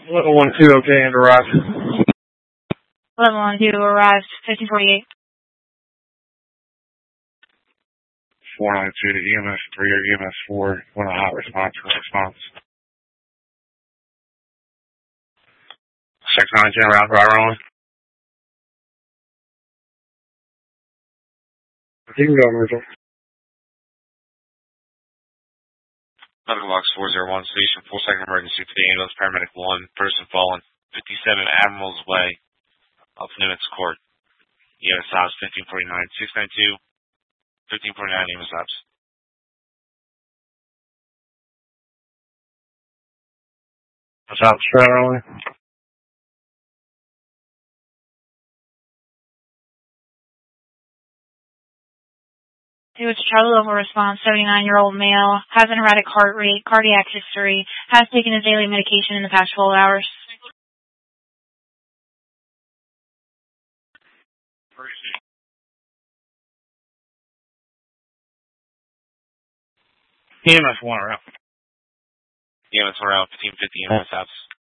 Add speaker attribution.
Speaker 1: Level 1-2, okay, and arrived.
Speaker 2: Level 1-2 arrived, 1548.
Speaker 1: 492 to EMS 3 or EMS 4. Want a hot response for response. 6-9, round right rolling. You can go, Virgil.
Speaker 3: Medical box 401, station 4-second emergency to the ambulance, paramedic 1, person fallen, 57 Admiral's Way, up Nimitz Court. EMS House 1549, 692, 1549 EMS House.
Speaker 1: What's up, straight rolling?
Speaker 2: It was Charlie Local response, 79-year-old male, has an erratic heart rate, cardiac history, has taken his daily medication in the past 12 hours.
Speaker 1: EMS 1 around.
Speaker 3: EMS around 1550 EMS House.